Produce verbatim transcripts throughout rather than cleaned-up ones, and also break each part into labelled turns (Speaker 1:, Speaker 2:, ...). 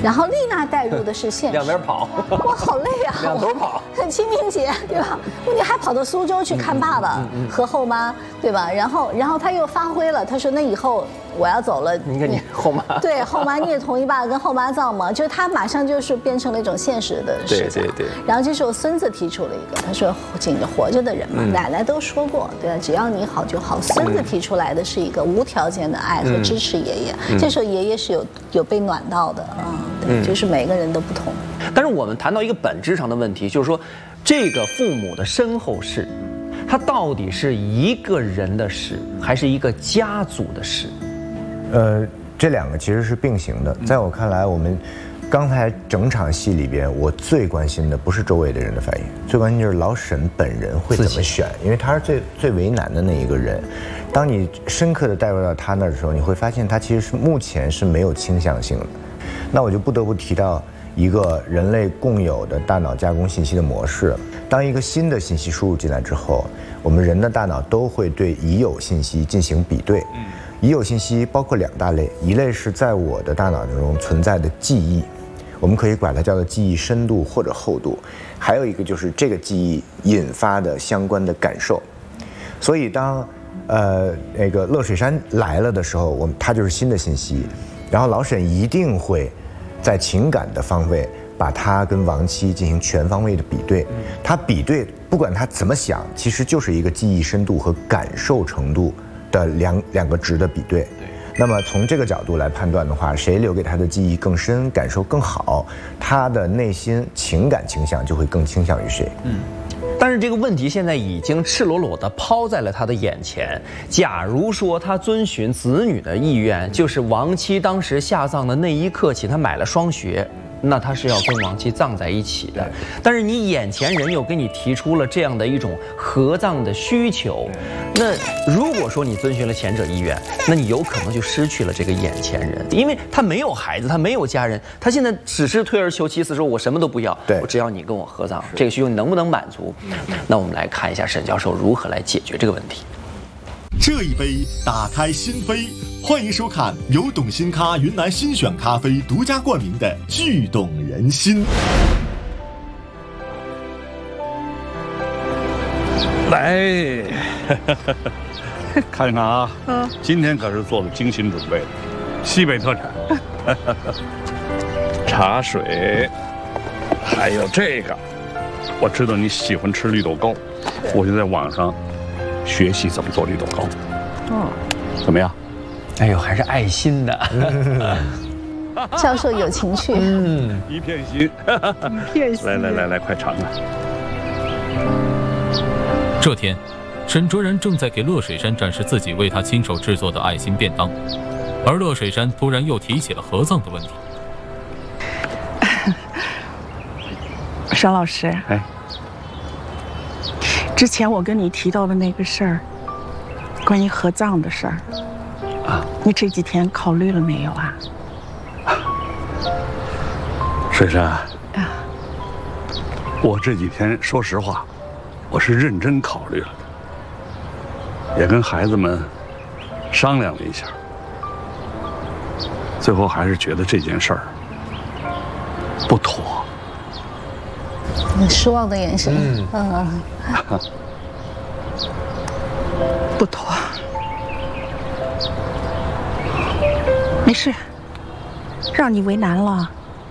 Speaker 1: 然后丽娜带入的是现实，
Speaker 2: 两边跑，
Speaker 1: 哇，好累啊，
Speaker 2: 两头跑。
Speaker 1: 清明节对吧？你还跑到苏州去看爸爸和后妈，对吧？然后，然后他又发挥了，他说那以后我要走了，
Speaker 2: 你看你后妈，
Speaker 1: 对后妈你也同意爸爸跟后妈葬吗？就是他马上就是变成了一种现实的事情。
Speaker 2: 对对对。
Speaker 1: 然后这时候孙子提出了一个，他说紧着活着的人嘛，奶奶都说过，对吧？只要你好就好。孙子提出来的是一个无条件的爱和支持爷爷，这时候爷爷是有有被暖到的啊，对，就是每个人都不同。
Speaker 2: 但是我们谈到一个本质上的问题，就是说，这个父母的身后事，它到底是一个人的事，还是一个家族的事？
Speaker 3: 呃，这两个其实是并行的。在我看来，我们刚才整场戏里边，我最关心的不是周围的人的反应，最关心就是老沈本人会怎么选，因为他是最最为难的那一个人。当你深刻的带入到他那儿的时候，你会发现他其实是目前是没有倾向性的。那我就不得不提到一个人类共有的大脑加工信息的模式。当一个新的信息输入进来之后，我们人的大脑都会对已有信息进行比对。已有信息包括两大类，一类是在我的大脑中存在的记忆，我们可以把它叫做记忆深度或者厚度，还有一个就是这个记忆引发的相关的感受。所以当呃那个乐水山来了的时候，我们它就是新的信息，然后老沈一定会在情感的方位把他跟亡妻进行全方位的比对。他比对不管他怎么想，其实就是一个记忆深度和感受程度的两两个值的比对。那么从这个角度来判断的话，谁留给他的记忆更深，感受更好，他的内心情感倾向就会更倾向于谁。
Speaker 2: 嗯。但是这个问题现在已经赤裸裸地抛在了他的眼前。假如说他遵循子女的意愿，就是亡妻当时下葬的那一刻起，他买了双鞋，那他是要跟亡妻葬在一起的。但是你眼前人又给你提出了这样的一种合葬的需求，那如果说你遵循了前者意愿，那你有可能就失去了这个眼前人，因为他没有孩子，他没有家人，他现在只是退而求其次，说我什么都不要，我只要你跟我合葬，这个需求你能不能满足？那我们来看一下沈教授如何来解决这个问题。
Speaker 4: 这一杯打开心扉，欢迎收看由董新咖云南新选咖啡独家冠名的《剧动人心》。
Speaker 5: 来，看看啊，嗯，今天可是做了精心准备的，西北特产，茶水，还有这个，我知道你喜欢吃绿豆糕，我就在网上学习怎么做绿豆糕。哦，怎么样？
Speaker 2: 哎呦，还是爱心的。
Speaker 1: 教授有情趣。
Speaker 5: 嗯，一片心，
Speaker 1: 一片心。
Speaker 5: 来来来来，快尝尝。
Speaker 6: 这天，沈卓然正在给乐水山展示自己为他亲手制作的爱心便当，而乐水山突然又提起了合葬的问题。
Speaker 7: 沈老师，
Speaker 5: 哎，
Speaker 7: 之前我跟你提到的那个事儿，关于合葬的事儿，啊，你这几天考虑了没有啊？
Speaker 5: 水山，啊，我这几天说实话，我是认真考虑了的，也跟孩子们商量了一下，最后还是觉得这件事儿不妥。
Speaker 1: 你失望的眼神，嗯，嗯
Speaker 7: 不妥。没事，让你为难了。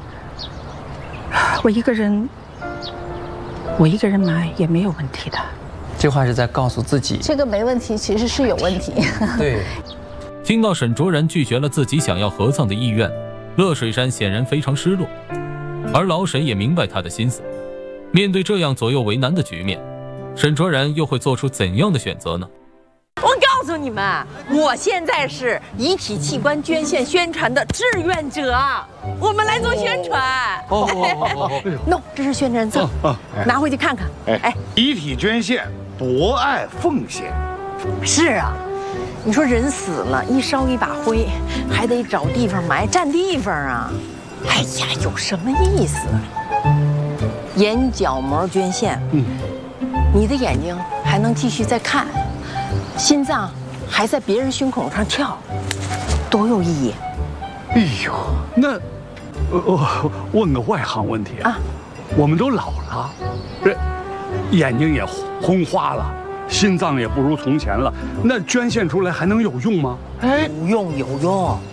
Speaker 7: 我一个人，我一个人买也没有问题的。
Speaker 2: 这话是在告诉自己，
Speaker 1: 这个没问题，其实是有问题。
Speaker 2: 对。
Speaker 6: 听到沈卓然拒绝了自己想要合葬的意愿，乐水山显然非常失落，而老沈也明白他的心思。面对这样左右为难的局面，沈卓然又会做出怎样的选择呢？
Speaker 8: 我告诉你们，我现在是遗体器官捐献宣传的志愿者，我们来做宣传。哦哦哦！喏，这是宣传册，拿回去看看。
Speaker 5: 哎，遗体捐献，博爱奉献。
Speaker 8: 是啊，你说人死了，一烧一把灰，还得找地方埋，占地方啊。哎呀，有什么意思？眼角膜捐献，嗯，你的眼睛还能继续再看。心脏还在别人胸口上跳，多有意义！
Speaker 5: 哎呦，那我问个外行问题啊，我们都老了，这眼睛也红花了，心脏也不如从前了，那捐献出来还能有用吗？
Speaker 8: 哎，有用有用。